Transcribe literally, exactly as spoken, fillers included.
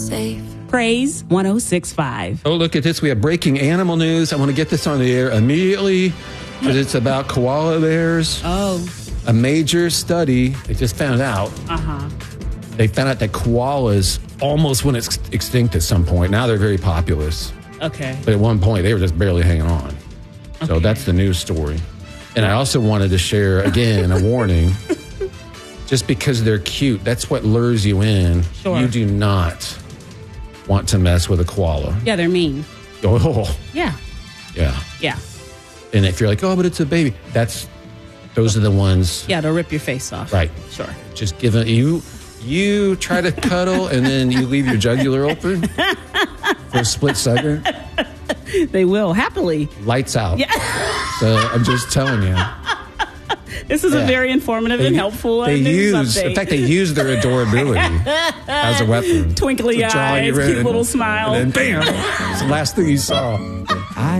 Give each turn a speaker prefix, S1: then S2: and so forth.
S1: safe.
S2: Praise one oh six point five.
S3: Oh, look at this. We have breaking animal news. I want to get this on the air immediately because it's about koala bears.
S2: Oh.
S3: A major study, they just found out.
S2: Uh-huh.
S3: They found out that koalas almost went ex- extinct at some point. Now they're very populous.
S2: Okay.
S3: But at one point, they were just barely hanging on. So
S2: Okay.
S3: that's the news story. And I also wanted to share, again, a warning. Just because they're cute, that's what lures you in.
S2: Sure.
S3: You do not want to mess with a koala.
S2: Yeah, they're mean.
S3: Oh,
S2: Yeah.
S3: yeah.
S2: Yeah.
S3: And if you're like, oh, but it's a baby, that's, those are the ones.
S2: Yeah, they'll rip your face off.
S3: Right.
S2: Sure.
S3: Just give it, you, you try to cuddle and then you leave your jugular open for a split second.
S2: They will, happily.
S3: Lights out.
S2: Yeah.
S3: So I'm just telling you.
S2: This is
S3: Yeah.
S2: a very informative
S3: They,
S2: and helpful uh,
S3: they
S2: news
S3: use,
S2: update.
S3: in fact, they use their adorability as a weapon.
S2: Twinkly
S3: to draw
S2: eyes,
S3: you in.
S2: cute little smile.
S3: And then bam, it's the last thing you saw.